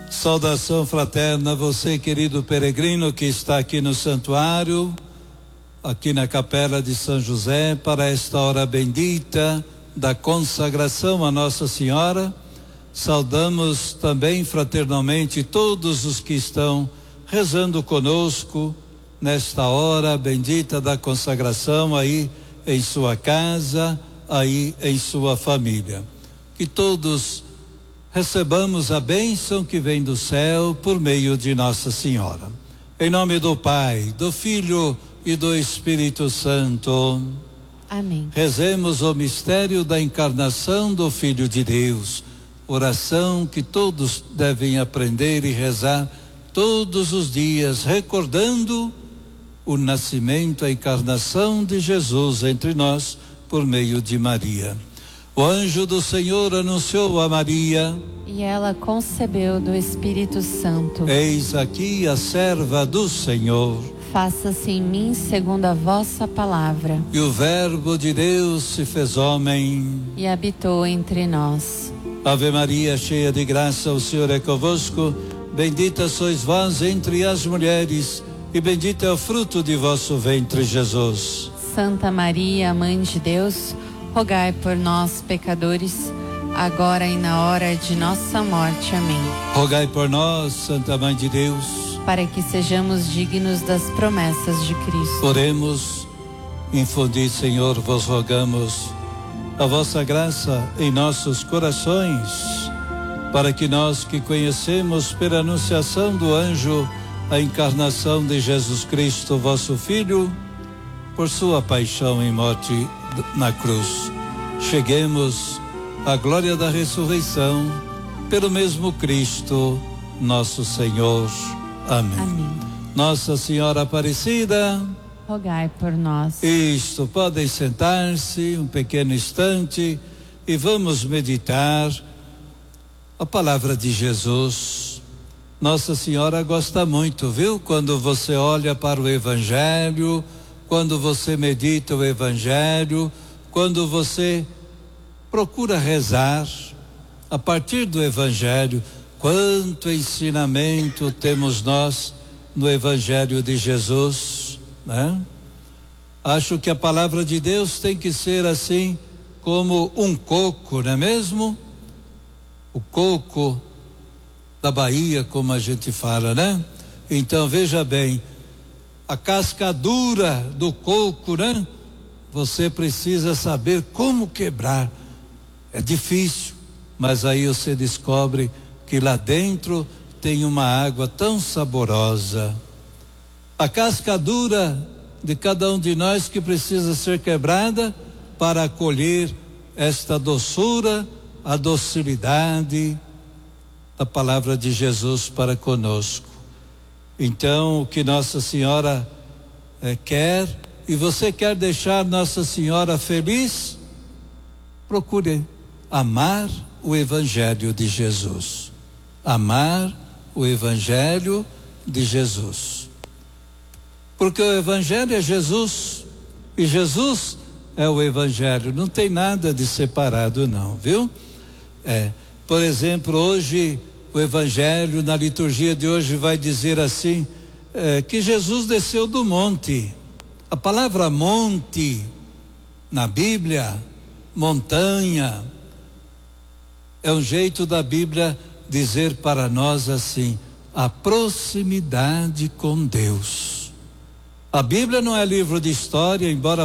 Saudação fraterna a você, querido peregrino que está aqui no santuário, aqui na capela de São José, para esta hora bendita da consagração a Nossa Senhora. Saudamos também fraternalmente todos os que estão rezando conosco nesta hora bendita da consagração aí em sua casa, aí em sua família. Que todos recebamos a bênção que vem do céu por meio de Nossa Senhora. Em nome do Pai, do Filho e do Espírito Santo. Amém. Rezemos o mistério da encarnação do Filho de Deus. Oração que todos devem aprender e rezar todos os dias, recordando o nascimento, a encarnação de Jesus entre nós por meio de Maria. O anjo do Senhor anunciou a Maria, e ela concebeu do Espírito Santo. Eis aqui a serva do Senhor. Faça-se em mim segundo a vossa palavra. E o Verbo de Deus se fez homem e habitou entre nós. Ave Maria, cheia de graça, o Senhor é convosco. Bendita sois vós entre as mulheres, e bendito é o fruto de vosso ventre, Jesus. Santa Maria, Mãe de Deus, rogai por nós, pecadores, agora e na hora de nossa morte. Amém. Rogai por nós, Santa Mãe de Deus, para que sejamos dignos das promessas de Cristo. Oremos. Infundi, Senhor, vos rogamos a vossa graça em nossos corações, para que nós que conhecemos pela anunciação do anjo a encarnação de Jesus Cristo, vosso Filho, por sua paixão e morte na cruz, cheguemos à glória da ressurreição, pelo mesmo Cristo, nosso Senhor. Amém. Amém. Nossa Senhora Aparecida, rogai por nós. Isto, podem sentar-se um pequeno instante e vamos meditar a palavra de Jesus. Nossa Senhora gosta muito, viu? Quando você olha para o Evangelho, quando você medita o Evangelho, quando você procura rezar a partir do Evangelho, quanto ensinamento temos nós no Evangelho de Jesus, né? Acho que a palavra de Deus tem que ser assim como um coco, não é mesmo? O coco da Bahia, como a gente fala, né? Então veja bem, a casca dura do coco, né? Você precisa saber como quebrar. É difícil, mas aí você descobre que lá dentro tem uma água tão saborosa. A casca dura de cada um de nós que precisa ser quebrada para acolher esta doçura, a docilidade da palavra de Jesus para conosco. Então, o que Nossa Senhora quer, e você quer deixar Nossa Senhora feliz, procure amar o Evangelho de Jesus. Amar o Evangelho de Jesus. Porque o Evangelho é Jesus, e Jesus é o Evangelho, não tem nada de separado não, viu? Por exemplo, hoje o Evangelho na liturgia de hoje vai dizer assim, que Jesus desceu do monte. A palavra monte na Bíblia, montanha, é um jeito da Bíblia dizer para nós assim, a proximidade com Deus. A Bíblia não é livro de história, embora